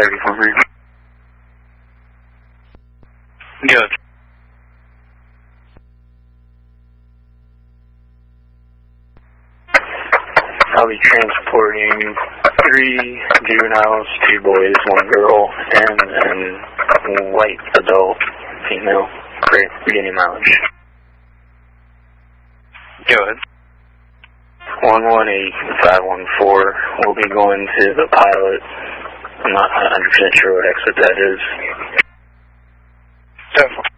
clarity for me. Good. I'll be transporting 3 juveniles, 2 boys, 1 girl, and a white adult female. Great, beginning mileage. Go ahead. 118514. We'll be going to the pilot. I'm not 100% sure what exit that is. Definitely.